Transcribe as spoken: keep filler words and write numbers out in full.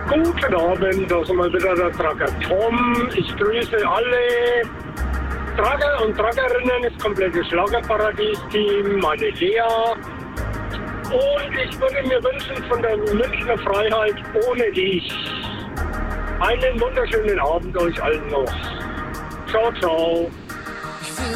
Guten Abend, da sind wir wieder der Tracker Tom. Ich grüße alle Tracker und Trackerinnen, das komplette Schlagerparadies-Team, meine Lea. Und ich würde mir wünschen von der Münchner Freiheit ohne dich. Einen wunderschönen Abend euch allen noch. Ciao, ciao.